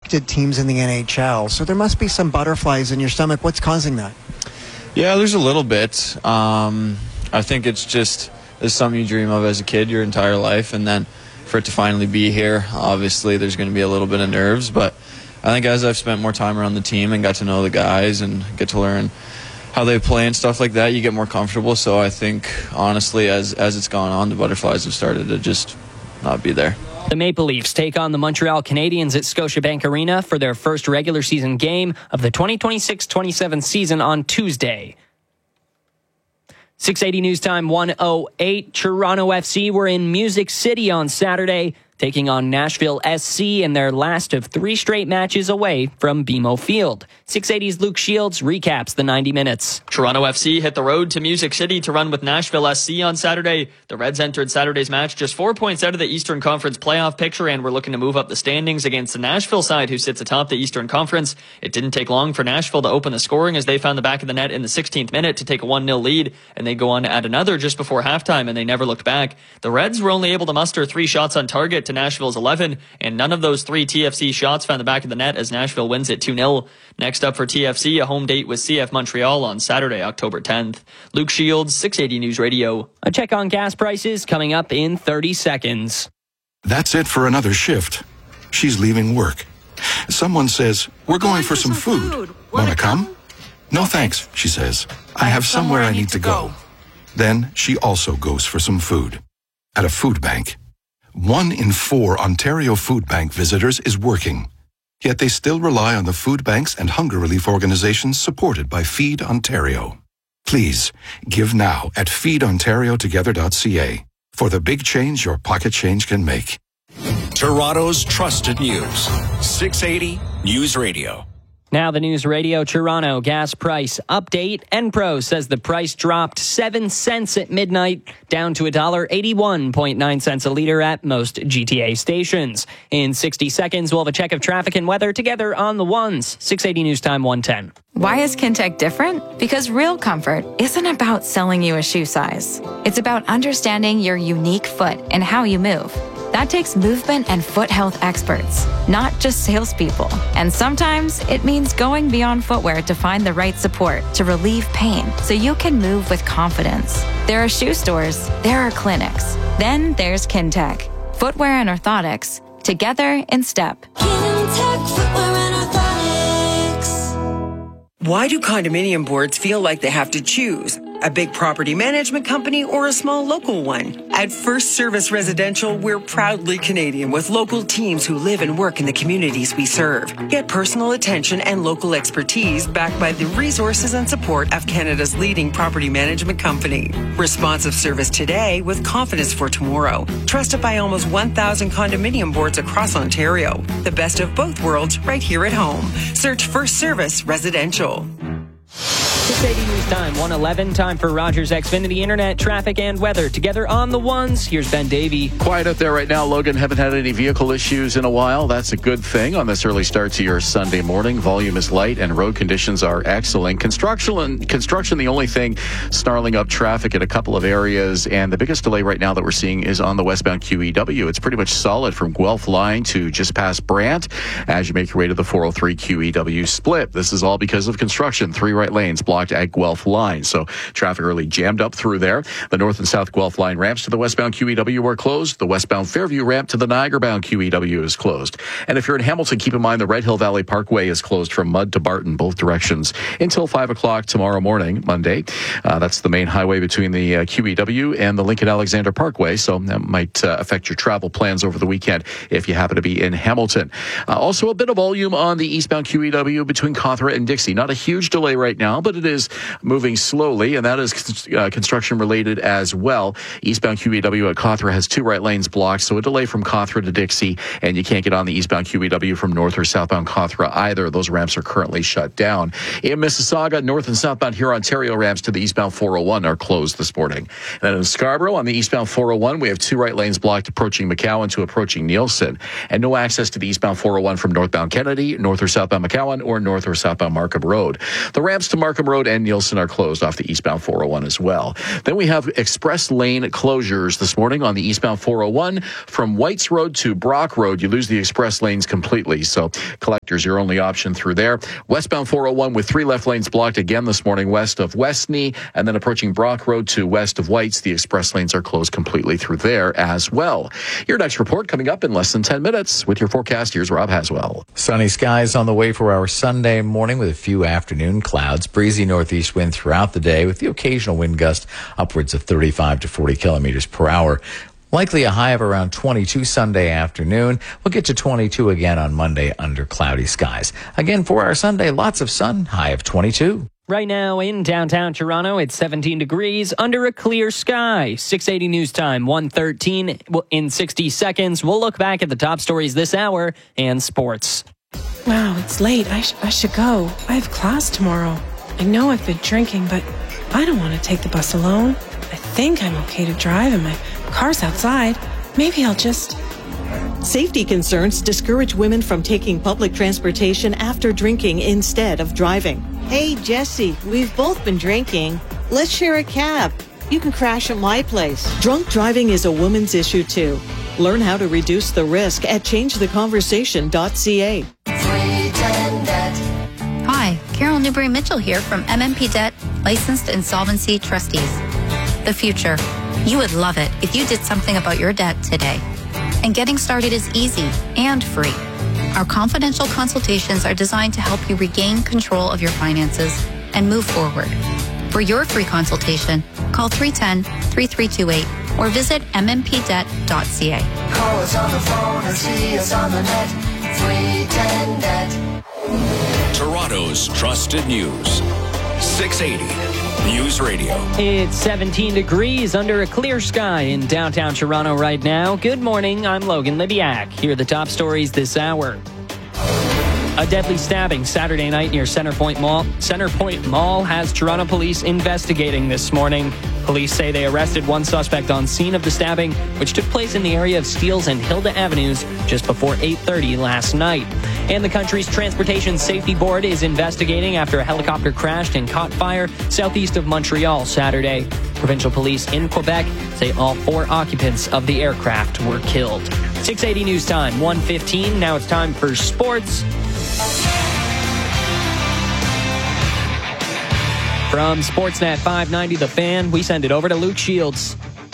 respected teams in the NHL. So there must be some butterflies in your stomach. What's causing that? Yeah, there's a little bit. I think it's something you dream of as a kid your entire life, and then for it to finally be here, obviously there's going to be a little bit of nerves, but I think as I've spent more time around the team and got to know the guys and get to learn how they play and stuff like that, you get more comfortable. So I think, honestly, as it's gone on, the butterflies have started to just not be there. The Maple Leafs take on the Montreal Canadiens at Scotiabank Arena for their first regular season game of the 2026-27 season on Tuesday. 680 News Time 108. Toronto FC were in Music City on Saturday, taking on Nashville SC in their last of 3 straight matches away from BMO Field. 680's Luke Shields recaps the 90 minutes. Toronto FC hit the road to Music City to run with Nashville SC on Saturday. The Reds entered Saturday's match just 4 points out of the Eastern Conference playoff picture and were looking to move up the standings against the Nashville side, who sits atop the Eastern Conference. It didn't take long for Nashville to open the scoring as they found the back of the net in the 16th minute to take a 1-0 lead, and they go on to add another just before halftime, and they never looked back. The Reds were only able to muster 3 shots on target to Nashville's 11, and none of those 3 TFC shots found the back of the net as Nashville wins it 2-0. Next up for TFC, a home date with CF Montreal on Saturday, October 10th. Luke Shields, 680 News Radio. A check on gas prices coming up in 30 seconds. That's it for another shift. She's leaving work. Someone says, "We're going for some food. Wanna come?" "No thanks," she says. "I have somewhere I need to go." Then she also goes for some food. At a food bank. 1 in 4 Ontario Food Bank visitors is working. Yet they still rely on the food banks and hunger relief organizations supported by Feed Ontario. Please, give now at feedontariotogether.ca for the big change your pocket change can make. Toronto's trusted news. 680 News Radio. Now the News Radio Toronto gas price update. Enpro says the price dropped 7 cents at midnight, down to $1.81.9 a liter at most GTA stations. In 60 seconds, we'll have a check of traffic and weather together on the ones. 680 News Time 110. Why is Kintec different? Because real comfort isn't about selling you a shoe size. It's about understanding your unique foot and how you move. That takes movement and foot health experts, not just salespeople. And sometimes it means going beyond footwear to find the right support to relieve pain so you can move with confidence. There are shoe stores, there are clinics. Then there's Kintec. Footwear and orthotics, together in step. Kintec Footwear and Orthotics. Why do condominium boards feel like they have to choose? A big property management company or a small local one? At First Service Residential, we're proudly Canadian with local teams who live and work in the communities we serve. Get personal attention and local expertise backed by the resources and support of Canada's leading property management company. Responsive service today with confidence for tomorrow. Trusted by almost 1,000 condominium boards across Ontario. The best of both worlds right here at home. Search First Service Residential. 680 News Time 111. Time for Rogers Xfinity Internet, traffic, and weather. Together on the ones, here's Ben Davey. Quiet out there right now, Logan. Haven't had any vehicle issues in a while. That's a good thing on this early start to your Sunday morning. Volume is light and road conditions are excellent. Construction, the only thing snarling up traffic in a couple of areas. And the biggest delay right now that we're seeing is on the westbound QEW. It's pretty much solid from Guelph line to just past Brant as you make your way to the 403 QEW split. This is all because of construction. 3 right lanes blocked at Guelph line. So traffic early jammed up through there. The north and south Guelph line ramps to the westbound QEW are closed. The westbound Fairview ramp to the Niagara-bound QEW is closed. And if you're in Hamilton, keep in mind the Red Hill Valley Parkway is closed from Mudd to Barton, both directions, until 5 o'clock tomorrow morning, Monday. That's the main highway between the QEW and the Lincoln-Alexander Parkway. So that might affect your travel plans over the weekend if you happen to be in Hamilton. Also a bit of volume on the eastbound QEW between Cawthra and Dixie. Not a huge delay right now, but it is moving slowly, and that is construction related as well. Eastbound QEW at Cawthra has 2 right lanes blocked, so a delay from Cawthra to Dixie, and you can't get on the eastbound QEW from north or southbound Cawthra either. Those ramps are currently shut down. In Mississauga, north and southbound Huron-Ontario ramps to the eastbound 401 are closed this morning. And then in Scarborough, on the eastbound 401, we have 2 right lanes blocked approaching McCowan to approaching Nielsen, and no access to the eastbound 401 from northbound Kennedy, north or southbound McCowan, or north or southbound Markham Road. The ramps to Markham Road and Nielsen are closed off the eastbound 401 as well. Then we have express lane closures this morning on the eastbound 401 from Whites Road to Brock Road. You lose the express lanes completely, so collector's your only option through there. Westbound 401 with 3 left lanes blocked again this morning west of Westney, and then approaching Brock Road to west of Whites, the express lanes are closed completely through there as well. Your next report coming up in less than 10 minutes. With your forecast, here's Rob Haswell. Sunny skies on the way for our Sunday morning with a few afternoon clouds. Breezy northeast wind throughout the day with the occasional wind gust upwards of 35 to 40 kilometers per hour. Likely a high of around 22 Sunday afternoon. We'll get to 22 again on Monday under cloudy skies. Again, for our Sunday, lots of sun, high of 22. Right now in downtown Toronto, it's 17 degrees under a clear sky. 680 news time, 1:13 in 60 seconds. We'll look back at the top stories this hour and sports. Wow, it's late. I should go. I have class tomorrow. I know I've been drinking, but I don't want to take the bus alone. I think I'm okay to drive and my car's outside. Maybe I'll just... Safety concerns discourage women from taking public transportation after drinking instead of driving. Hey, Jesse, we've both been drinking. Let's share a cab. You can crash at my place. Drunk driving is a woman's issue, too. Learn how to reduce the risk at changetheconversation.ca. Hi, Carol Newberry-Mitchell here from MMP Debt, Licensed Insolvency Trustees. The future. You would love it if you did something about your debt today. And getting started is easy and free. Our confidential consultations are designed to help you regain control of your finances and move forward. For your free consultation, call 310-3328 or visit mmpdebt.ca. Call us on the phone or see us on the net. 310-NET. Toronto's trusted news. 680 News Radio. It's 17 degrees under a clear sky in downtown Toronto right now. Good morning, I'm Logan Libyak. Here are the top stories this hour. A deadly stabbing Saturday night near Centerpoint Mall. Centerpoint Mall has Toronto police investigating this morning. Police say they arrested one suspect on scene of the stabbing, which took place in the area of Steeles and Hilda Avenues just before 8:30 last night. And the country's Transportation Safety Board is investigating after a helicopter crashed and caught fire southeast of Montreal Saturday. Provincial police in Quebec say all 4 occupants of the aircraft were killed. 680 news time, 1:15. Now it's time for sports. From Sportsnet 590 The Fan, we send it over to Luke Shields.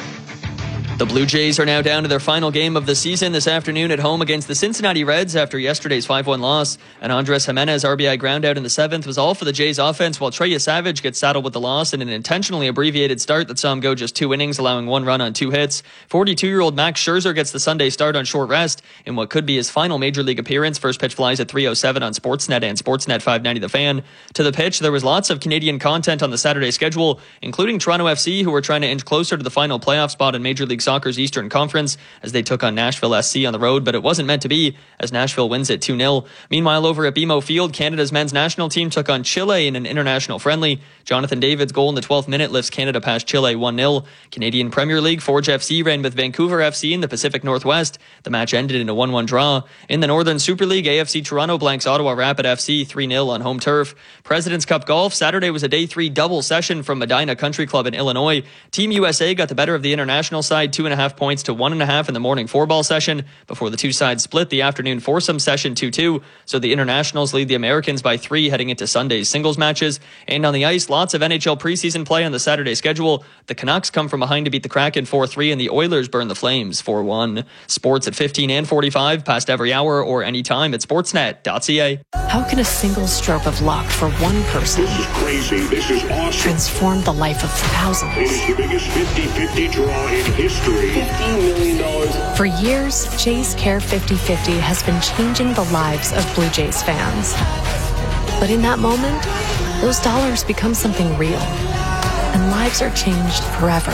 The Blue Jays are now down to their final game of the season this afternoon at home against the Cincinnati Reds after yesterday's 5-1 loss. And Andres Jimenez RBI groundout in the 7th was all for the Jays offense, while Trey Savage gets saddled with the loss in an intentionally abbreviated start that saw him go just 2 innings, allowing 1 run on 2 hits. 42-year-old Max Scherzer gets the Sunday start on short rest in what could be his final Major League appearance. First pitch flies at 3:07 on Sportsnet and Sportsnet 590 The Fan. To the pitch, there was lots of Canadian content on the Saturday schedule, including Toronto FC, who were trying to inch closer to the final playoff spot in Major League Soccer's Eastern Conference as they took on Nashville SC on the road, but it wasn't meant to be as Nashville wins it 2-0. Meanwhile, over at BMO Field, Canada's men's national team took on Chile in an international friendly. Jonathan David's goal in the 12th minute lifts Canada past Chile 1-0. Canadian Premier League, Forge FC ran with Vancouver FC in the Pacific Northwest. The match ended in a 1-1 draw. In the Northern Super League, AFC Toronto blanks Ottawa Rapid FC 3-0 on home turf. President's Cup Golf, Saturday was a day 3 double session from Medina Country Club in Illinois. Team USA got the better of the international side, 2.5 points to 1.5 in the morning 4-ball session before the two sides split the afternoon foursome session 2-2. So the internationals lead the Americans by 3 heading into Sunday's singles matches. And on the ice, lots of NHL preseason play on the Saturday schedule. The Canucks come from behind to beat the Kraken 4-3 and the Oilers burn the Flames 4-1. Sports at 15 and 45 past every hour or anytime at sportsnet.ca. How can a single stroke of luck for one person This is crazy. This is awesome. transform the life of thousands? It is the biggest 50-50 draw in history. $15 million. For years, Jays Care 50-50 has been changing the lives of Blue Jays fans. But in that moment, those dollars become something real, and lives are changed forever.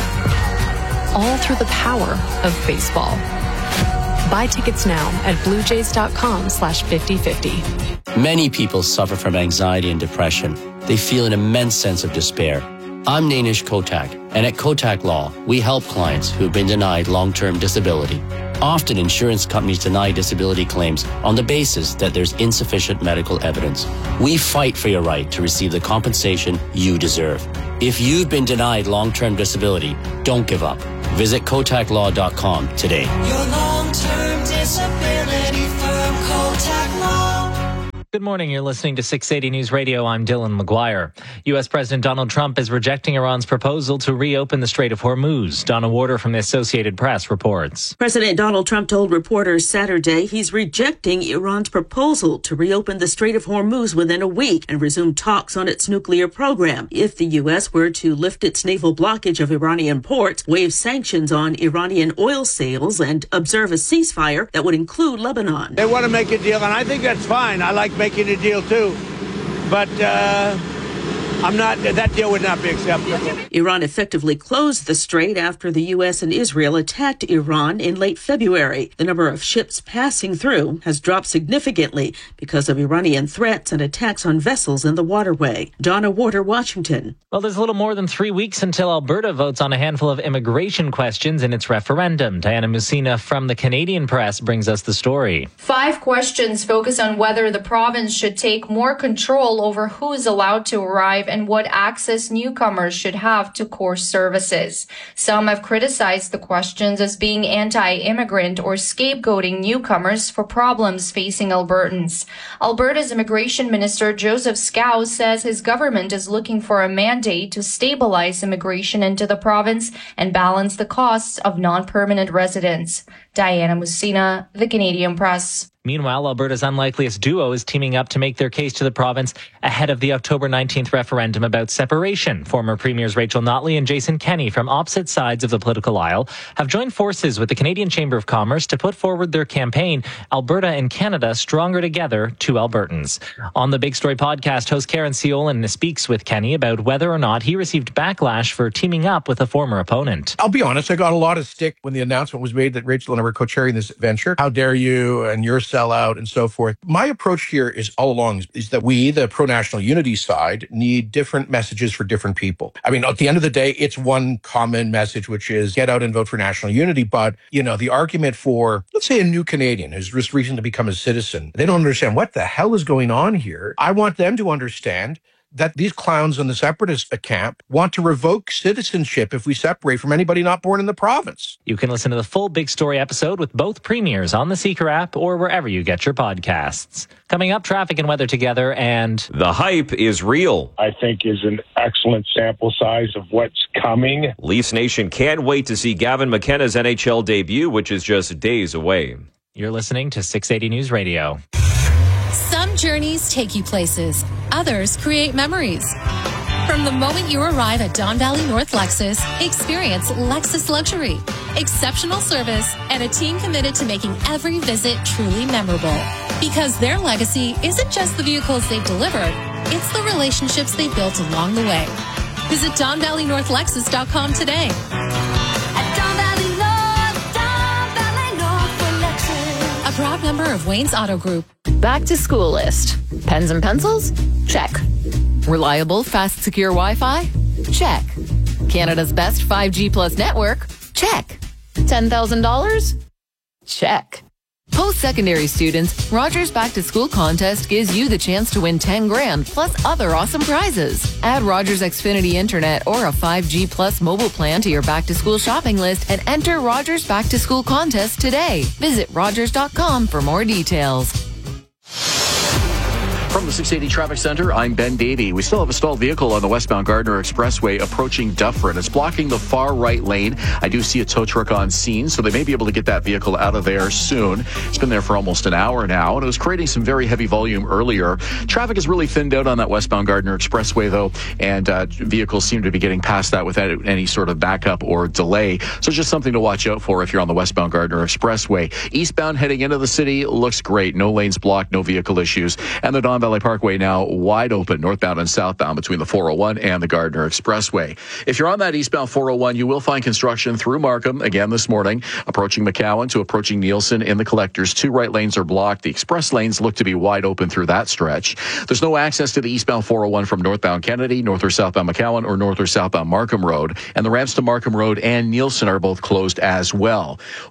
All through the power of baseball. Buy tickets now at bluejays.com/5050. Many people suffer from anxiety and depression. They feel an immense sense of despair. I'm Nainish Kotak, and at Kotak Law, we help clients who've been denied long-term disability. Often, insurance companies deny disability claims on the basis that there's insufficient medical evidence. We fight for your right to receive the compensation you deserve. If you've been denied long-term disability, don't give up. Visit KotakLaw.com today. Your long-term disability firm, Kotak Law. Good morning. You're listening to 680 News Radio. I'm Dylan McGuire. U.S. President Donald Trump is rejecting Iran's proposal to reopen the Strait of Hormuz. Donna Warder from the Associated Press reports. President Donald Trump told reporters Saturday he's rejecting Iran's proposal to reopen the Strait of Hormuz within a week and resume talks on its nuclear program. If the U.S. were to lift its naval blockage of Iranian ports, waive sanctions on Iranian oil sales, and observe a ceasefire that would include Lebanon. They want to make a deal, and I think that's fine. I like making a deal too, but that deal would not be acceptable. Iran effectively closed the strait after the U.S. and Israel attacked Iran in late February. The number of ships passing through has dropped significantly because of Iranian threats and attacks on vessels in the waterway. Donna Warder, Washington. Well, there's a little more than 3 weeks until Alberta votes on a handful of immigration questions in its referendum. Diana Musina from the Canadian Press brings us the story. 5 questions focus on whether the province should take more control over who is allowed to arrive and what access newcomers should have to core services. Some have criticized the questions as being anti-immigrant or scapegoating newcomers for problems facing Albertans. Alberta's Immigration Minister Joseph Scow says his government is looking for a mandate to stabilize immigration into the province and balance the costs of non-permanent residents. Diana Musina, The Canadian Press. Meanwhile, Alberta's unlikeliest duo is teaming up to make their case to the province ahead of the October 19th referendum about separation. Former Premiers Rachel Notley and Jason Kenney from opposite sides of the political aisle have joined forces with the Canadian Chamber of Commerce to put forward their campaign, Alberta and Canada Stronger Together to Albertans. On the Big Story podcast, host Karen Siolan speaks with Kenney about whether or not he received backlash for teaming up with a former opponent. I'll be honest, I got a lot of stick when the announcement was made that Rachel and I were co-chairing this venture. How dare you, and you're sell out and so forth. My approach here is all along is that we, the pro-national unity side, need different messages for different people. I mean, at the end of the day, it's one common message, which is get out and vote for national unity. But, you know, the argument for, let's say, a new Canadian who's just recently become a citizen, they don't understand what the hell is going on here. I want them to understand that these clowns in the separatist camp want to revoke citizenship if we separate from anybody not born in the province. You can listen to the full Big Story episode with both premiers on the Seeker app or wherever you get your podcasts. Coming up, traffic and weather together, and the hype is real. I think is an excellent sample size of what's coming. Leafs Nation can't wait to see Gavin McKenna's NHL debut, which is just days away. You're listening to 680 News Radio. Some journeys take you places. Others create memories. From the moment you arrive at Don Valley North Lexus, experience Lexus Luxury. Exceptional service and a team committed to making every visit truly memorable. Because their legacy isn't just the vehicles they've delivered, it's the relationships they built along the way. Visit DonValleyNorthLexus.com today. At Don Valley North for Lexus. A proud member of Wayne's Auto Group. Back to school list. Pens and pencils? Check. Reliable, fast, secure Wi-Fi? Check. Canada's best 5G plus network? Check. $10,000? Check. Post-secondary students, Rogers Back to School contest gives you the chance to win $10,000 plus other awesome prizes. Add Rogers Xfinity Internet or a 5G plus mobile plan to your back to school shopping list and enter Rogers Back to School contest today. Visit Rogers.com for more details. From the 680 Traffic Center, I'm Ben Davey. We still have a stalled vehicle on the westbound Gardner Expressway approaching Dufferin. It's blocking the far right lane. I do see a tow truck on scene, so they may be able to get that vehicle out of there soon. It's been there for almost an hour now, and it was creating some very heavy volume earlier. Traffic is really thinned out on that westbound Gardner Expressway, though, and vehicles seem to be getting past that without any sort of backup or delay. So it's just something to watch out for if you're on the westbound Gardner Expressway. Eastbound heading into the city looks great. No lanes blocked, no vehicle issues. And the Don Valley Parkway now wide open, northbound and southbound between the 401 and the Gardner Expressway. If you're on that eastbound 401, you will find construction through Markham again this morning, approaching McCowan to approaching Nielsen in the collectors. 2 right lanes are blocked. The express lanes look to be wide open through that stretch. There's no access to the eastbound 401 from northbound Kennedy, north or southbound McCowan, or north or southbound Markham Road. And the ramps to Markham Road and Nielsen are both closed as well.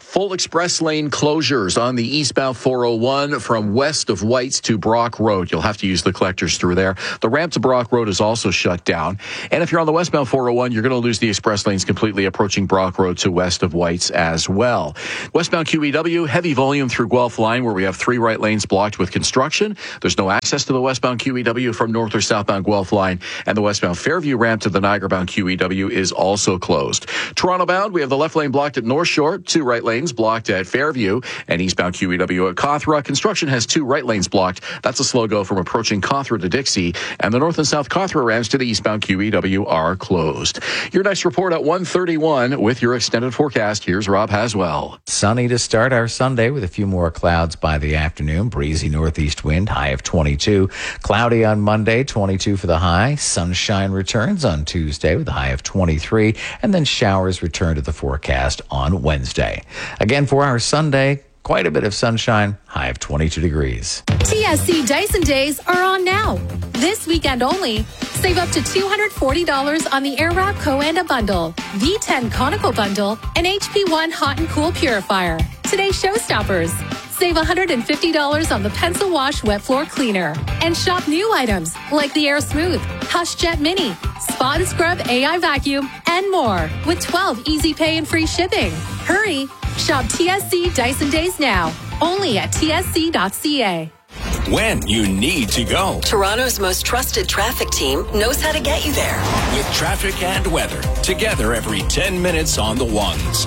Full express lane closures on the eastbound 401 from west of White's to Brock Road. You'll have to use the collectors through there. The ramp to Brock Road is also shut down. And if you're on the westbound 401, you're going to lose the express lanes completely approaching Brock Road to west of White's as well. Westbound QEW, heavy volume through Guelph Line where we have 3 right lanes blocked with construction. There's no access to the westbound QEW from north or southbound Guelph Line. And the westbound Fairview ramp to the Niagara-bound QEW is also closed. Toronto bound, we have the left lane blocked at North Shore, 2 right lanes blocked at Fairview, and eastbound QEW at Cawthra. Construction has 2 right lanes blocked. That's a slow go from approaching Cawthra to Dixie, and the north and south Cawthra ramps to the eastbound QEW are closed. Your next report at 1:31 with your extended forecast. Here's Rob Haswell. Sunny to start our Sunday with a few more clouds by the afternoon. Breezy northeast wind, high of 22. Cloudy on Monday, 22 for the high. Sunshine returns on Tuesday with a high of 23, and then showers return to the forecast on Wednesday. Again, for our Sunday, quite a bit of sunshine, high of 22 degrees. TSC Dyson Days are on now. This weekend only. Save up to $240 on the Airwrap Coanda Bundle, V10 Conical Bundle, and HP1 Hot and Cool Purifier. Today's showstoppers. Save $150 on the Pencil Wash Wet Floor Cleaner. And shop new items like the Air Smooth, Hush Jet Mini, Spot and Scrub AI Vacuum, and more with 12 easy pay and free shipping. Hurry! Shop TSC Dyson Days now, only at tsc.ca. When you need to go. Toronto's most trusted traffic team knows how to get you there. With traffic and weather, together every 10 minutes on the ones.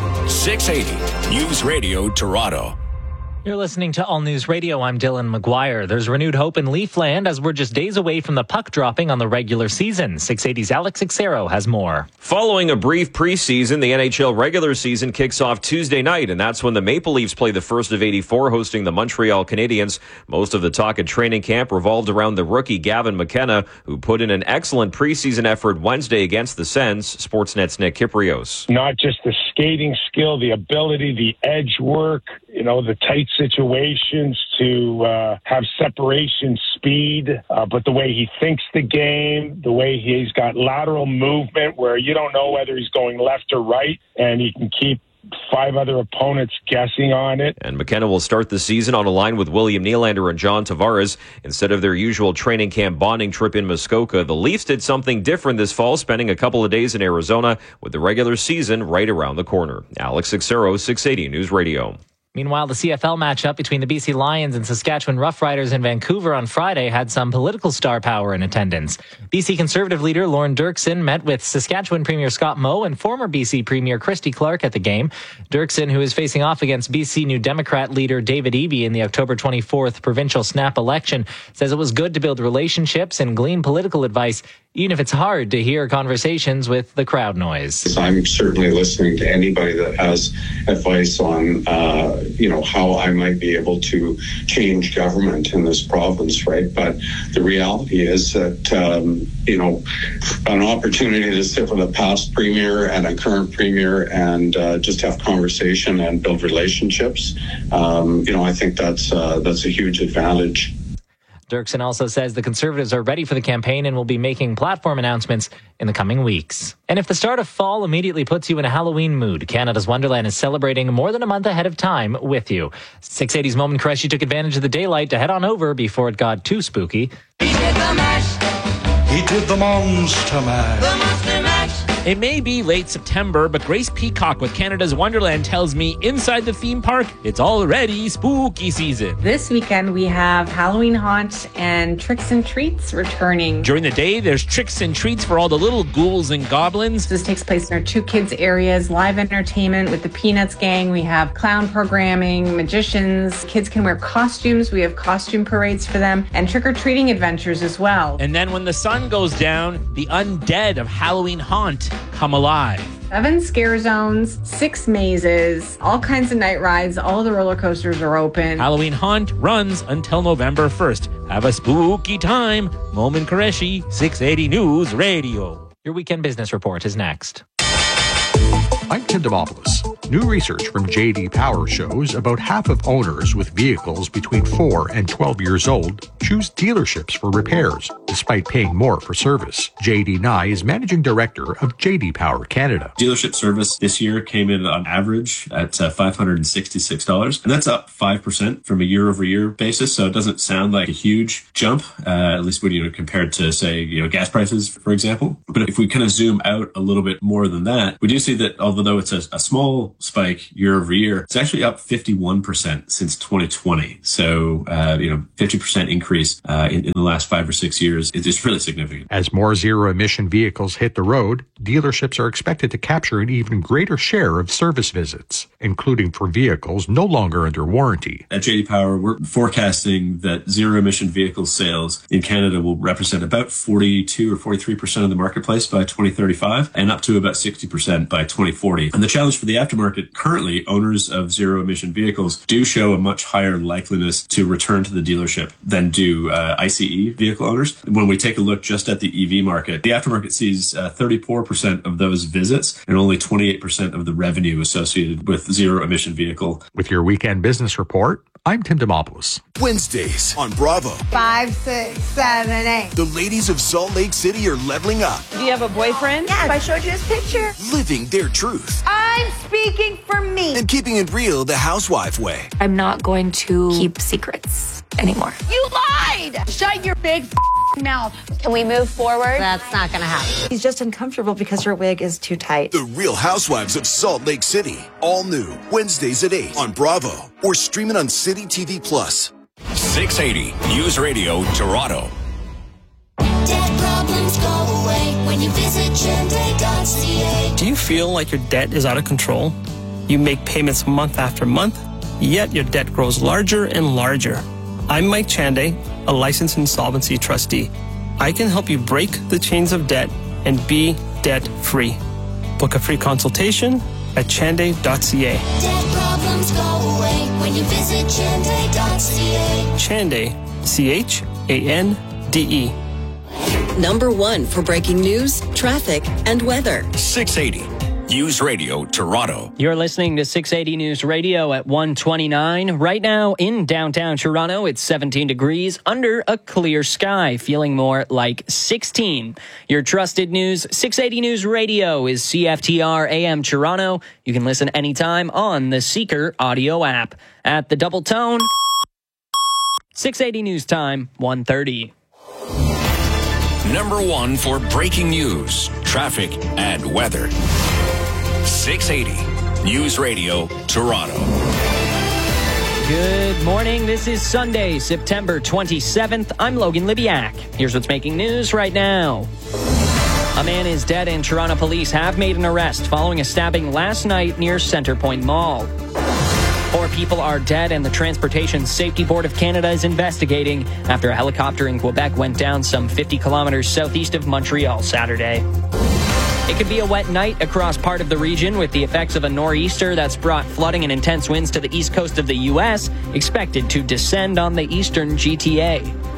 680 News Radio Toronto. You're listening to All News Radio. I'm Dylan McGuire. There's renewed hope in Leafland as we're just days away from the puck dropping on the regular season. 680's Alex Ixero has more. Following a brief preseason, the NHL regular season kicks off Tuesday night, and that's when the Maple Leafs play the first of 84, hosting the Montreal Canadiens. Most of the talk at training camp revolved around the rookie Gavin McKenna, who put in an excellent preseason effort Wednesday against the Sens. Sportsnet's Nick Kyprios. Not just the skating skill, the ability, the edge work, the tight situations to have separation speed, but the way he thinks the game, the way he's got lateral movement where you don't know whether he's going left or right, and he can keep 5 other opponents guessing on it. And McKenna will start the season on a line with William Nylander and John Tavares. Instead of their usual training camp bonding trip in Muskoka, the Leafs did something different this fall, spending a couple of days in Arizona with the regular season right around the corner. Alex Ixero, 680 News Radio. Meanwhile, the CFL matchup between the BC Lions and Saskatchewan Roughriders in Vancouver on Friday had some political star power in attendance. BC Conservative leader Lorne Dirksen met with Saskatchewan Premier Scott Moe and former BC Premier Christy Clark at the game. Dirksen, who is facing off against BC New Democrat leader David Eby in the October 24th provincial snap election, says it was good to build relationships and glean political advice, even if it's hard to hear conversations with the crowd noise. I'm certainly listening to anybody that has advice on, how I might be able to change government in this province, right? But the reality is that, an opportunity to sit with a past premier and a current premier and just have conversation and build relationships, I think that's a huge advantage. Dirksen also says the Conservatives are ready for the campaign and will be making platform announcements in the coming weeks. And if the start of fall immediately puts you in a Halloween mood, Canada's Wonderland is celebrating more than a month ahead of time with you. 680's Moment Koreshi took advantage of the daylight to head on over before it got too spooky. He did the mash. He did the monster mash. The monster mash. It may be late September, but Grace Peacock with Canada's Wonderland tells me inside the theme park, it's already spooky season. This weekend we have Halloween Haunt and Tricks and Treats returning. During the day, there's tricks and treats for all the little ghouls and goblins. This takes place in our 2 kids areas, live entertainment with the Peanuts gang. We have clown programming, magicians. Kids can wear costumes. We have costume parades for them and trick-or-treating adventures as well. And then when the sun goes down, the undead of Halloween Haunt come alive. 7 scare zones, 6 mazes, all kinds of night rides. All the roller coasters are open. Halloween Haunt runs until November 1st. Have a spooky time. Moment Koreshi, 680 News Radio. Your weekend business report is next. I'm Tim Demopoulos. New research from J.D. Power shows about half of owners with vehicles between 4 and 12 years old choose dealerships for repairs, despite paying more for service. J.D. Nye is managing director of J.D. Power Canada. Dealership service this year came in on average at $566, and that's up 5% from a year-over-year basis. So it doesn't sound like a huge jump, at least when you compare it to, say, gas prices, for example. But if we kind of zoom out a little bit more than that, we do see that although it's a small spike year over year, it's actually up 51% since 2020. So, 50% increase in the last 5 or 6 years is really significant. As more zero-emission vehicles hit the road, dealerships are expected to capture an even greater share of service visits, including for vehicles no longer under warranty. At J.D. Power, we're forecasting that zero-emission vehicle sales in Canada will represent about 42 or 43% of the marketplace by 2035 and up to about 60% by 2040. And the challenge for the aftermarket, currently, owners of zero-emission vehicles do show a much higher likeliness to return to the dealership than do ICE vehicle owners. When we take a look just at the EV market, the aftermarket sees 34% of those visits and only 28% of the revenue associated with zero-emission vehicle. With your weekend business report, I'm Tim Demopoulos. Wednesdays on Bravo. 5, 6, 7, 8. The ladies of Salt Lake City are leveling up. Do you have a boyfriend? Yes, I showed you his picture. Living their truth. I'm speaking for me. And keeping it real the housewife way. I'm not going to keep secrets anymore. You lied! Shut your big mouth. Can we move forward? That's not going to happen. He's just uncomfortable because her wig is too tight. The Real Housewives of Salt Lake City. All new. Wednesdays at 8 on Bravo. Or streaming on City TV Plus. 680 News Radio Toronto. Debt problems go away when you visit Chende.ca. Do you feel like your debt is out of control? You make payments month after month, yet your debt grows larger and larger. I'm Mike Chande, a licensed insolvency trustee. I can help you break the chains of debt and be debt-free. Book a free consultation at chande.ca. Debt problems go away when you visit Chende.ca. Chande, C-H-A-N-D-E. Number 1 for breaking news, traffic, and weather. 680 News Radio Toronto. You're listening to 680 News Radio at 1:29. Right now in downtown Toronto, it's 17 degrees under a clear sky, feeling more like 16. Your trusted news, 680 News Radio is CFTR AM Toronto. You can listen anytime on the Seeker audio app. At the Double Tone, 680 News Time, 1:30. Number 1 for breaking news, traffic, and weather. 680 News Radio Toronto. Good morning. This is Sunday, September 27th. I'm Logan Libiak. Here's what's making news right now. A man is dead and Toronto police have made an arrest following a stabbing last night near Centrepoint Mall. 4 people are dead and the Transportation Safety Board of Canada is investigating after a helicopter in Quebec went down some 50 kilometers southeast of Montreal Saturday. It could be a wet night across part of the region with the effects of a nor'easter that's brought flooding and intense winds to the east coast of the U.S., expected to descend on the eastern GTA.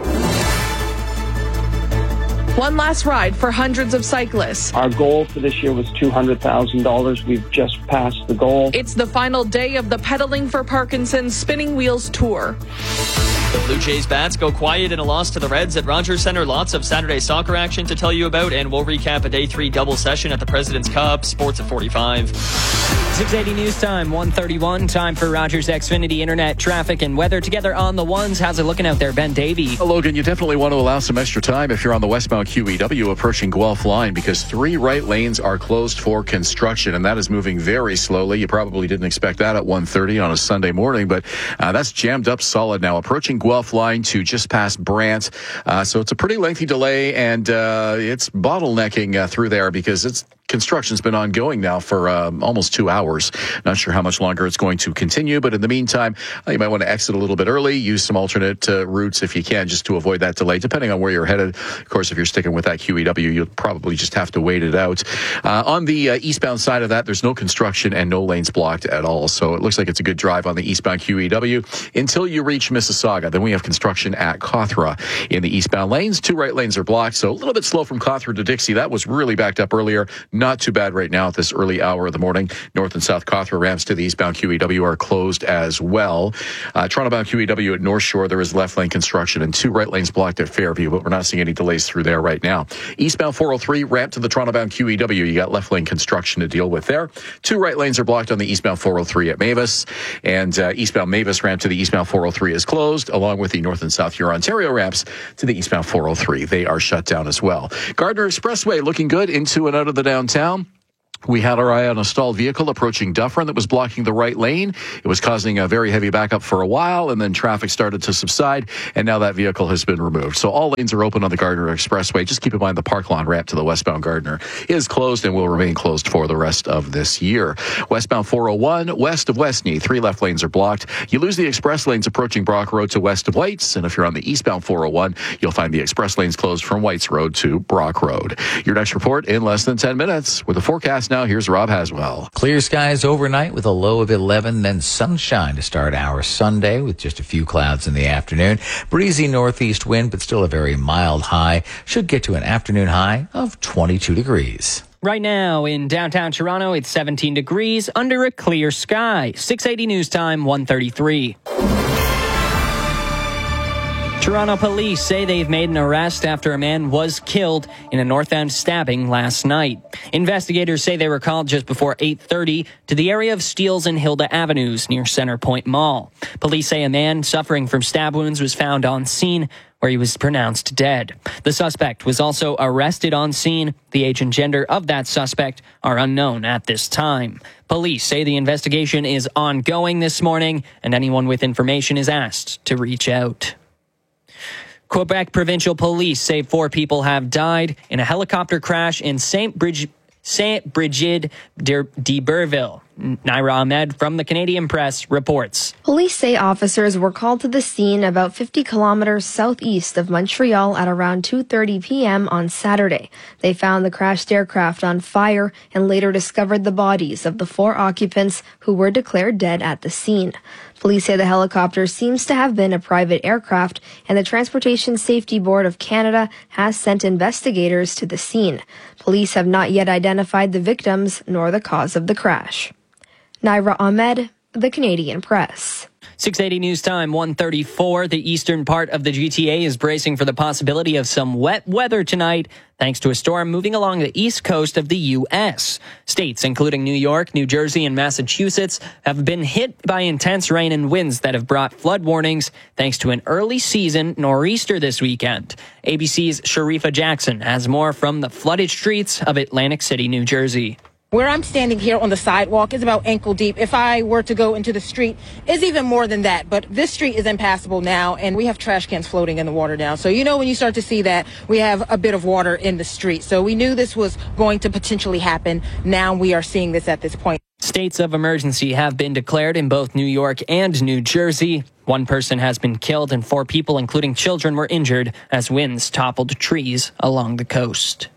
One last ride for hundreds of cyclists. Our goal for this year was $200,000. We've just passed the goal. It's the final day of the Pedaling for Parkinson's Spinning Wheels Tour. The Blue Jays bats go quiet in a loss to the Reds at Rogers Centre. Lots of Saturday soccer action to tell you about, and we'll recap a Day 3 double session at the President's Cup. Sports at 45. 680 News Time, 1:31. Time for Rogers Xfinity Internet traffic and weather. Together on the ones, how's it looking out there, Ben Davey? Logan, you definitely want to allow some extra time if you're on the westbound QEW approaching Guelph Line, because 3 right lanes are closed for construction, and that is moving very slowly. You probably didn't expect that at 1:30 on a Sunday morning, but that's jammed up solid now, approaching Guelph Line to just past Brant. So it's a pretty lengthy delay, and it's bottlenecking through there because construction's been ongoing now for almost 2 hours. Not sure how much longer it's going to continue, but in the meantime, you might want to exit a little bit early, use some alternate routes if you can, just to avoid that delay, depending on where you're headed. Of course, if you're sticking with that QEW, you'll probably just have to wait it out. On the eastbound side of that, there's no construction and no lanes blocked at all, so it looks like it's a good drive on the eastbound QEW until you reach Mississauga. Then we have construction at Cawthra in the eastbound lanes. 2 right lanes are blocked, so a little bit slow from Cawthra to Dixie. That was really backed up earlier. not too bad right now at this early hour of the morning. North and South Cawthra ramps to the eastbound QEW are closed as well. Toronto-bound QEW at North Shore, there is left lane construction and 2 right lanes blocked at Fairview, but we're not seeing any delays through there right now. Eastbound 403 ramp to the Toronto-bound QEW. You got left lane construction to deal with there. 2 right lanes are blocked on the eastbound 403 at Mavis, and eastbound Mavis ramp to the eastbound 403 is closed, along with the North and South Huron Ontario ramps to the eastbound 403. They are shut down as well. Gardner Expressway looking good into and out of the downtown. We had our eye on a stalled vehicle approaching Dufferin that was blocking the right lane. It was causing a very heavy backup for a while, and then traffic started to subside, and now that vehicle has been removed. So all lanes are open on the Gardner Expressway. Just keep in mind the Park Lawn ramp to the westbound Gardner is closed and will remain closed for the rest of this year. Westbound 401, west of Westney, 3 left lanes are blocked. You lose the express lanes approaching Brock Road to west of Whites, and if you're on the eastbound 401, you'll find the express lanes closed from Whites Road to Brock Road. Your next report in less than 10 minutes. With the forecast now, here's Rob Haswell. Clear skies overnight with a low of 11, then sunshine to start our Sunday with just a few clouds in the afternoon. Breezy northeast wind, but still a very mild high. Should get to an afternoon high of 22 degrees. Right now in downtown Toronto, it's 17 degrees under a clear sky. 680 news time, 1:33. Toronto police say they've made an arrest after a man was killed in a northbound stabbing last night. Investigators say they were called just before 8:30 to the area of Steeles and Hilda Avenues near Centrepoint Mall. Police say a man suffering from stab wounds was found on scene where he was pronounced dead. The suspect was also arrested on scene. The age and gender of that suspect are unknown at this time. Police say the investigation is ongoing this morning, and anyone with information is asked to reach out. Quebec Provincial Police say 4 people have died in a helicopter crash in Saint Brigid d'Iberville. Naira Ahmed from the Canadian Press reports. Police say officers were called to the scene about 50 kilometers southeast of Montreal at around 2:30 p.m. on Saturday. They found the crashed aircraft on fire and later discovered the bodies of the 4 occupants who were declared dead at the scene. Police say the helicopter seems to have been a private aircraft, and the Transportation Safety Board of Canada has sent investigators to the scene. Police have not yet identified the victims nor the cause of the crash. Naira Ahmed, the Canadian Press. 680 news time, 1:34. The eastern part of the GTA is bracing for the possibility of some wet weather tonight, thanks to a storm moving along the east coast of the U.S. States, including New York, New Jersey, and Massachusetts, have been hit by intense rain and winds that have brought flood warnings, thanks to an early season nor'easter this weekend. ABC's Sharifa Jackson has more from the flooded streets of Atlantic City, New Jersey. Where I'm standing here on the sidewalk is about ankle deep. If I were to go into the street, it's even more than that. But this street is impassable now, and we have trash cans floating in the water now. So, when you start to see that, we have a bit of water in the street. So we knew this was going to potentially happen. Now we are seeing this at this point. States of emergency have been declared in both New York and New Jersey. 1 person has been killed and 4 people, including children, were injured as winds toppled trees along the coast.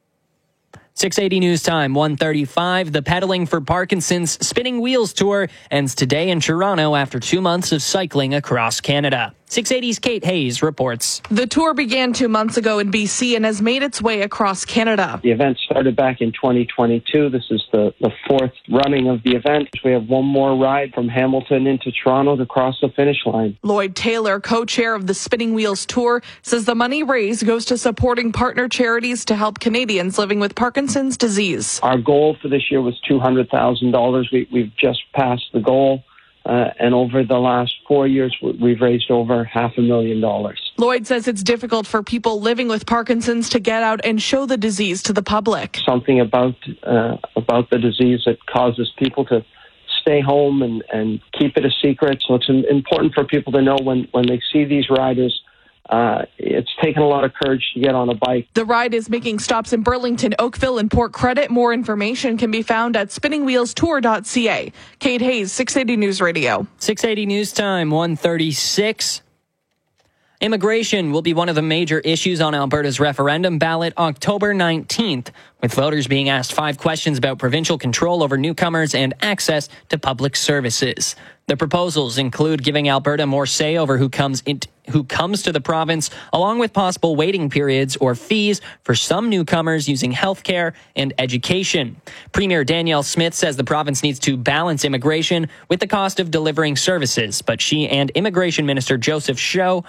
680 news time, 1:35. The Pedaling for Parkinson's Spinning Wheels Tour ends today in Toronto after 2 months of cycling across Canada. 680's Kate Hayes reports. The tour began 2 months ago in BC and has made its way across Canada. The event started back in 2022. This is the 4th running of the event. We have one more ride from Hamilton into Toronto to cross the finish line. Lloyd Taylor, co-chair of the Spinning Wheels Tour, says the money raised goes to supporting partner charities to help Canadians living with Parkinson's disease. Our goal for this year was $200,000. We've just passed the goal. And over the last 4 years, we've raised over $500,000. Lloyd says it's difficult for people living with Parkinson's to get out and show the disease to the public. Something about the disease that causes people to stay home and keep it a secret. So it's important for people to know when they see these riders. It's taken a lot of courage to get on a bike. The ride is making stops in Burlington, Oakville, and Port Credit. More information can be found at spinningwheelstour.ca. Kate Hayes, 680 News Radio. 680 News Time, 1:36. Immigration will be one of the major issues on Alberta's referendum ballot October 19th, with voters being asked 5 questions about provincial control over newcomers and access to public services. The proposals include giving Alberta more say over who comes to the province, along with possible waiting periods or fees for some newcomers using healthcare and education. Premier Danielle Smith says the province needs to balance immigration with the cost of delivering services, but she and Immigration Minister Joseph Schau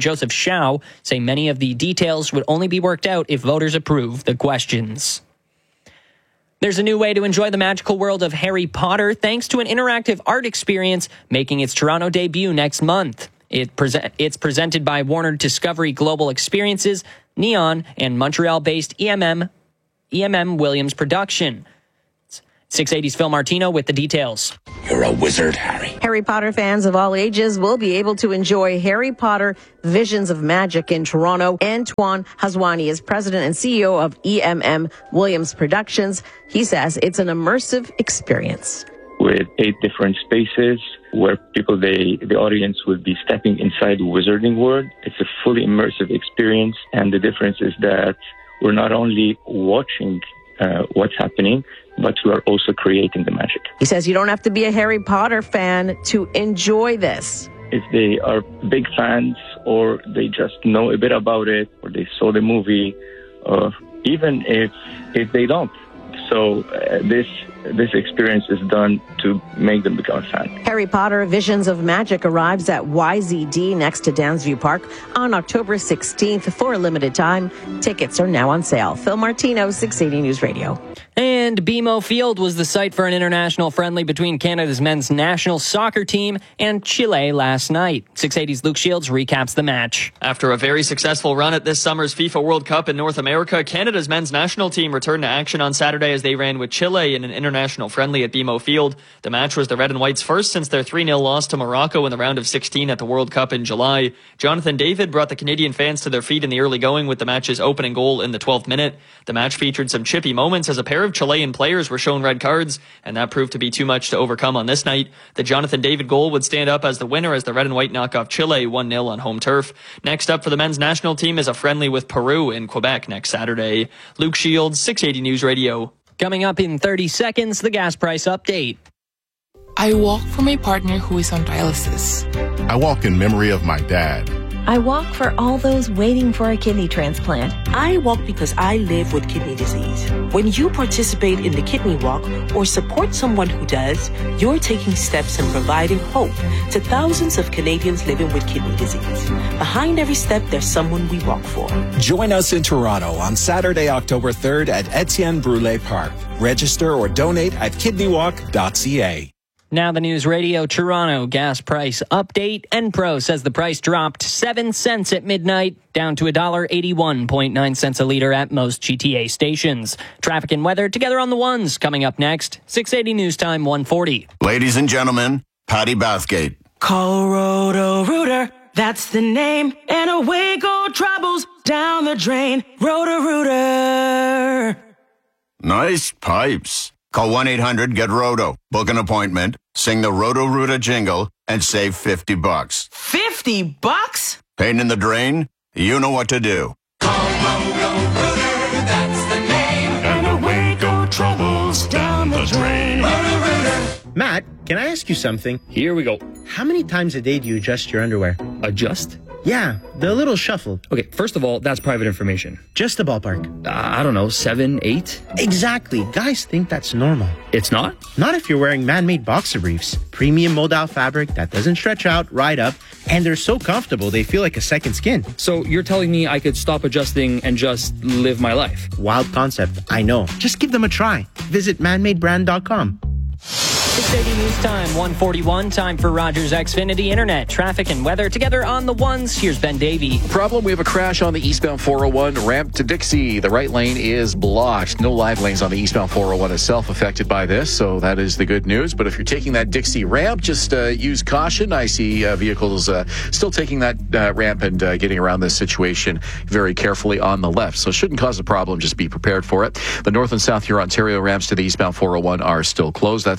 say many of the details would only be worked out if voters approve the questions. There's a new way to enjoy the magical world of Harry Potter thanks to an interactive art experience making its Toronto debut next month. It's presented by Warner Discovery Global Experiences, Neon, and Montreal-based EMM Williams Production. 680's Phil Martino with the details. You're a wizard, Harry. Harry Potter fans of all ages will be able to enjoy Harry Potter Visions of Magic in Toronto. Antoine Hazwani is president and CEO of EMM Williams Productions. He says it's an immersive experience. With 8 different spaces where the audience would be stepping inside the wizarding world. It's a fully immersive experience, and the difference is that we're not only watching what's happening, but we are also creating the magic. He says you don't have to be a Harry Potter fan to enjoy this. If they are big fans, or they just know a bit about it, or they saw the movie, even if they don't. So this experience is done to make them become a fan. Harry Potter Visions of Magic arrives at YZD next to Downsview Park on October 16th for a limited time. Tickets are now on sale. Phil Martino, 680 News Radio. And BMO Field was the site for an international friendly between Canada's men's national soccer team and Chile last night. 680's Luke Shields recaps the match. After a very successful run at this summer's FIFA World Cup in North America, Canada's men's national team returned to action on Saturday as they ran with Chile in an international friendly at BMO Field. The match was the Red and Whites' first since their 3-0 loss to Morocco in the round of 16 at the World Cup in July. Jonathan David brought the Canadian fans to their feet in the early going with the match's opening goal in the 12th minute. The match featured some chippy moments as a pair of Chilean players were shown red cards, and that proved to be too much to overcome on this night. The Jonathan David goal would stand up as the winner as the Red and White knock off Chile 1-0 on home turf. Next up for the men's national team is a friendly with Peru in Quebec next Saturday. Luke Shields, 680 News Radio. Coming up in 30 seconds, the gas price update. I walk for my partner who is on dialysis. I walk in memory of my dad. I walk for all those waiting for a kidney transplant. I walk because I live with kidney disease. When you participate in the Kidney Walk or support someone who does, you're taking steps and providing hope to thousands of Canadians living with kidney disease. Behind every step, there's someone we walk for. Join us in Toronto on Saturday, October 3rd at Etienne Brule Park. Register or donate at kidneywalk.ca. Now the News Radio Toronto gas price update. Enpro says the price dropped 7 cents at midnight, down to $1.81.9 a liter at most GTA stations. Traffic and weather together on the ones coming up next. 680 News Time 140. Ladies and gentlemen, Patty Bathgate. Call Roto-Rooter, that's the name, and away go troubles down the drain. Roto-Rooter. Nice pipes. Call 1-800-GET-ROTO. Book an appointment, sing the Roto-Rooter jingle, and save $50. $50? Pain in the drain? You know what to do. Call Roto-Rooter, that's the name, and away go troubles down the drain. Roto-Rooter. Matt, can I ask you something? Here we go. How many times a day do you adjust your underwear? Adjust? Yeah, the little shuffle. Okay, first of all, that's private information. Just a ballpark. I don't know, 7, 8? Exactly. Guys think that's normal. It's not? Not if you're wearing man-made boxer briefs. Premium moldal fabric that doesn't stretch out, right up, and they're so comfortable they feel like a second skin. So you're telling me I could stop adjusting and just live my life? Wild concept, I know. Just give them a try. Visit manmadebrand.com. 680 News Time 141. Time for Rogers Xfinity Internet. Traffic and weather together on the ones. Here's Ben Davey. Problem, we have a crash on the eastbound 401 ramp to Dixie. The right lane is blocked. No live lanes on the eastbound 401 itself affected by this, so that is the good news. But if you're taking that Dixie ramp, just use caution. I see vehicles still taking that ramp and getting around this situation very carefully on the left. So it shouldn't cause a problem. Just be prepared for it. The North and South Huron Ontario ramps to the eastbound 401 are still closed. That's construction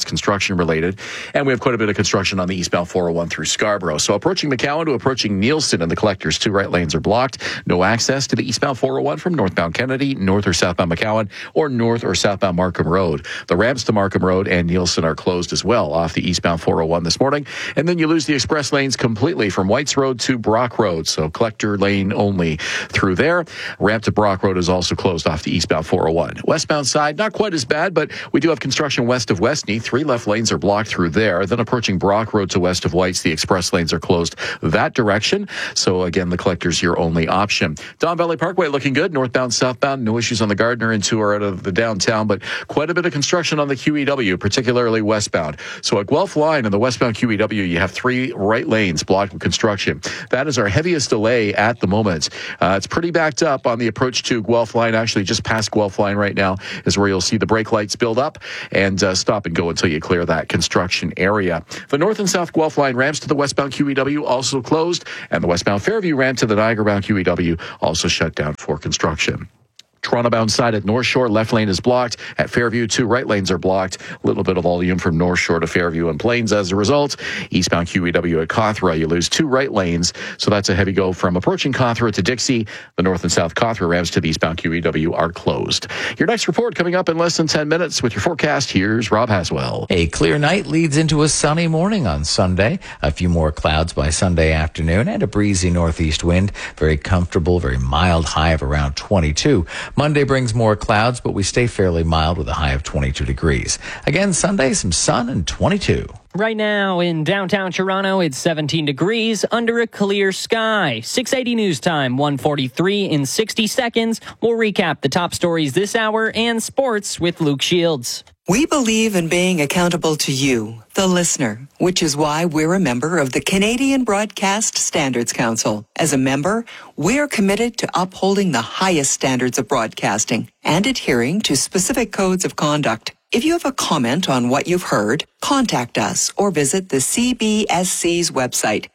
construction related. And we have quite a bit of construction on the eastbound 401 through Scarborough. So approaching McCowan to approaching Nielsen and the collectors, 2 right lanes are blocked. No access to the eastbound 401 from northbound Kennedy, north or southbound McCowan, or north or southbound Markham Road. The ramps to Markham Road and Nielsen are closed as well off the eastbound 401 this morning. And then you lose the express lanes completely from Whites Road to Brock Road. So collector lane only through there. Ramp to Brock Road is also closed off the eastbound 401. Westbound side, not quite as bad, but we do have construction west of Westney. 3 left lanes are blocked through there. Then approaching Brock Road to west of Whites, the express lanes are closed that direction. So again, the collector's your only option. Don Valley Parkway looking good. Northbound, southbound, no issues on the Gardner and 2 are out of the downtown, but quite a bit of construction on the QEW, particularly westbound. So at Guelph Line and the westbound QEW, you have 3 right lanes blocked with construction. That is our heaviest delay at the moment. It's pretty backed up on the approach to Guelph Line. Actually, just past Guelph Line right now is where you'll see the brake lights build up and stop and go until you clear that construction area. The north and south Guelph Line ramps to the westbound QEW also closed, and the westbound Fairview ramp to the Niagara-bound QEW also shut down for construction. Toronto-bound side at North Shore, left lane is blocked. At Fairview, 2 right lanes are blocked. A little bit of volume from North Shore to Fairview and Plains as a result. Eastbound QEW at Cawthra, you lose 2 right lanes. So that's a heavy go from approaching Cawthra to Dixie. The north and south Cawthra ramps to the eastbound QEW are closed. Your next report coming up in less than 10 minutes with your forecast. Here's Rob Haswell. A clear night leads into a sunny morning on Sunday. A few more clouds by Sunday afternoon and a breezy northeast wind. Very comfortable, very mild high of around 22. Monday brings more clouds, but we stay fairly mild with a high of 22 degrees. Again, Sunday, some sun and 22. Right now in downtown Toronto, it's 17 degrees under a clear sky. 680 news time, 1:43 in 60 seconds. We'll recap the top stories this hour and sports with Luke Shields. We believe in being accountable to you, the listener, which is why we're a member of the Canadian Broadcast Standards Council. As a member, we're committed to upholding the highest standards of broadcasting and adhering to specific codes of conduct. If you have a comment on what you've heard, contact us or visit the CBSC's website,